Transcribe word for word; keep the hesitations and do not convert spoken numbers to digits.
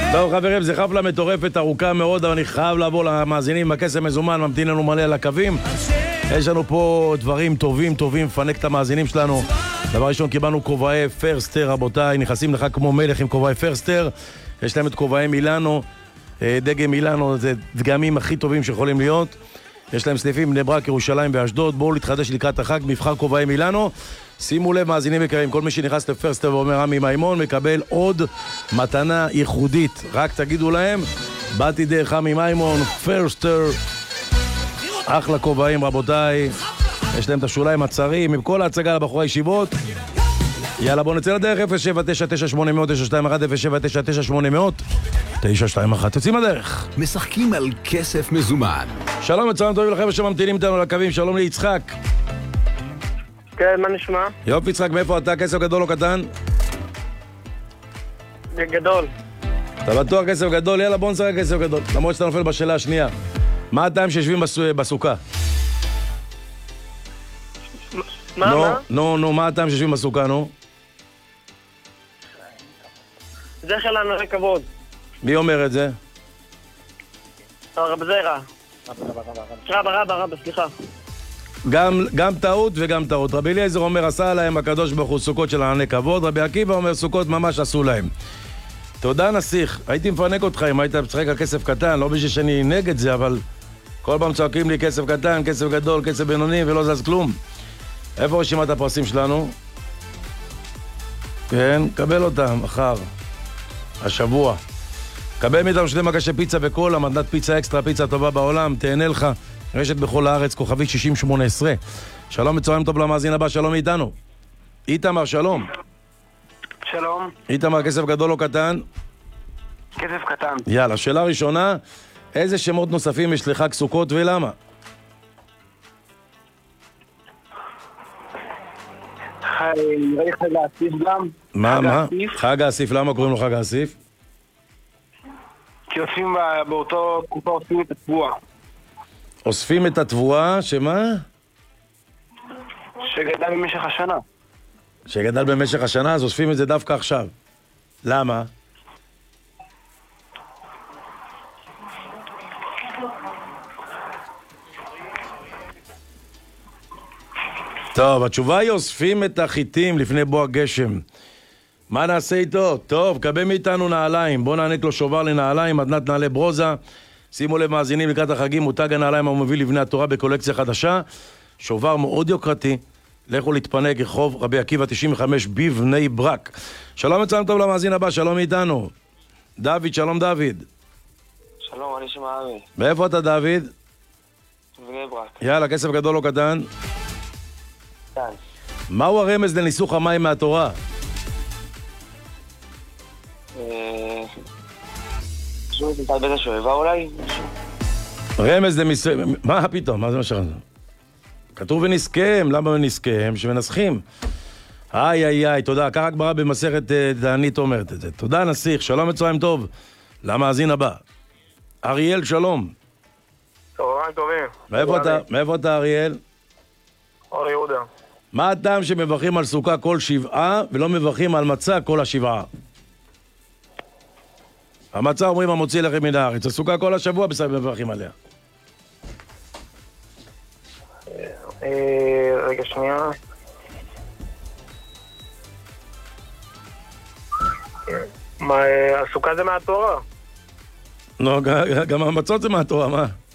טוב חברים, זה חפלה מטורפת ארוכה מאוד, אבל אני חייב לעבור למאזינים. הכסף מזומן, ממתין לנו מלא על הקווים. יש לנו פה דברים טובים טובים, מפנק את המאזינים שלנו. דבר ראשון, קיבלנו כובעי פרסטר, רבותיי, נכנסים לך כמו מלך עם כובעי פרסטר. יש להם את כובעי מילאנו, דגם מילאנו, זה דגמים הכי טובים שיכולים להיות. יש להם סניפים בני ברק, ירושלים ואשדוד. בואו להתחדש לקראת החג, מבחר כובעי מילאנו. שימו לב, מאזינים יקרים, כל מי שנכנס לפרסטר ואומר עמי מימון מקבל עוד מתנה ייחודית. רק תגידו להם, באתי דרך עמי מימון, פרסטר. אחלה כובעים רבותיי, יש להם את השוליים הצרים עם כל ההצגה לבחורי ישיבות. יאללה בואו נצא לדרך. אפס שבע תשע תשע שמונה אפס אפס תשע שתיים אחת אפס שבע תשע תשע שמונה אפס אפס תשע שתיים אחת. יוצאים לדרך. משחקים על כסף מזומן. שלום וצהריים טובים לכם שממתינים איתנו לקווים. שלום ליצחק. כן, מה נשמע? יופי יצחק, מאיפה אתה? כסף גדול או קטן? גדול. אתה בטוח כסף גדול? יאללה בוא נשחק כסף גדול, למרות שאתה נופל בשאלה השנייה. מה הטעם שיושבים בסוכה? מה, נו, מה? נו, נו, מה הטעם שיושבים בסוכה, נו? זכר לנו לכבוד. מי אומר את זה? רב זרע. רבא, רבא, רבא, סליחה. גם, גם טעות וגם טעות. רבי אליעזר אומר, עשה להם הקדוש ברוך הוא סוכות של ענני כבוד. רבי עקיבא אומר, סוכות ממש עשו להם. תודה נסיך, הייתי מפנק אותך אם היית משחק על כסף קטן, לא בשביל שאני נגד זה, אבל כל פעם צועקים לי כסף קטן, כסף גדול, כסף בינוני ולא זז כלום. איפה רשימת הפרסים שלנו? כן, קבל אותה מחר, השבוע. קבל מאיתנו שני מגשי פיצה וקולה, מתנת פיצה אקסטרה, פיצה טובה בעולם, תהנה לך. רשת בכל הארץ, כוכבית שישים שמונה עשרה. שלום מצוין טוב למאזין הבא, שלום איתנו. איתמר, שלום. שלום. איתמר, כסף גדול או קטן? כסף קטן. יאללה, שאלה ראשונה, איזה שמות נוספים יש לחג סוכות ולמה? נראה לי חג האסיף גם. מה, מה? חג האסיף, למה קוראים לו חג האסיף? כי עושים באותו תקופה עושים את התבואה. אוספים את התבואה, שמה? שגדל במשך השנה. שגדל במשך השנה, אז אוספים את זה דווקא עכשיו. למה? טוב, התשובה היא אוספים את החיטים לפני בוא הגשם. מה נעשה איתו? טוב, קבל מאיתנו נעליים. בוא נענק לו שובר לנעליים, מתנת נעלי ברוזה. שימו לב מאזינים לקראת החגים, מותג הנעליים המוביל לבני התורה בקולקציה חדשה. שובר מאוד יוקרתי. לכו להתפנק, רחוב רבי עקיבא תשעים וחמש בבני ברק. שלום מצוין טוב למאזין הבא, שלום איתנו. דוד, שלום דוד. שלום, אני שמע עמי. מאיפה אתה דוד? בבני ברק. יאללה, כסף גדול או קטן? קטן. מהו הרמז לניסוך המים מהתורה? שוב, נתת בית השואבה אולי? רמז למיסוך... מה פתאום? מה זה מה שרזו? כתוב ונסכם, למה ונסכם? שמנסחים. איי איי איי, תודה. ככה גמרא במסכת תענית אומרת את זה. תודה נסיך, שלום מצוין טוב. למאזין הבא. אריאל, שלום. צהריים טובים. מאיפה אתה, מאיפה אתה אריאל? אור יהודה. מה הטעם שמברכים על סוכה כל שבעה ולא מברכים על מצה כל השבעה? המצה אומרים המוציא לכם מן הארץ, הסוכה כל השבוע בסדר מברכים עליה. רגע שנייה. מה, הסוכה זה מהתורה? לא, גם המצות זה מהתורה, מה?